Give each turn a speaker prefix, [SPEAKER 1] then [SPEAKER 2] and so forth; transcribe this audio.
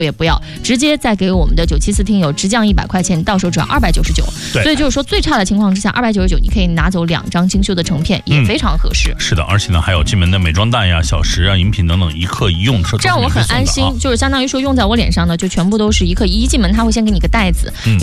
[SPEAKER 1] 也不要，直接再给我们的974听友直降100块钱，到手只要299。所以就是说，最差的情况之下，299你可以拿走2张精修的成片，也非常合适。
[SPEAKER 2] 是的，而且呢，还有进门的美妆蛋呀、小食啊、饮品等等，一克一用，
[SPEAKER 1] 这样我很安心，就是相当于说用在我脸上呢，就全部都是1克1。一进门他会先给你个袋子。